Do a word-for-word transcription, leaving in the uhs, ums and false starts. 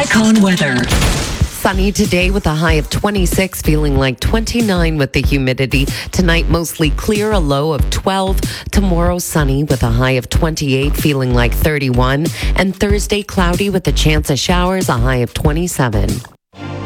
Icon weather. Sunny today with a high of twenty-six, feeling like twenty-nine with the humidity. Tonight, mostly clear, a low of twelve. Tomorrow, sunny with a high of twenty-eight, feeling like thirty-one. And Thursday, cloudy with a chance of showers, a high of twenty-seven.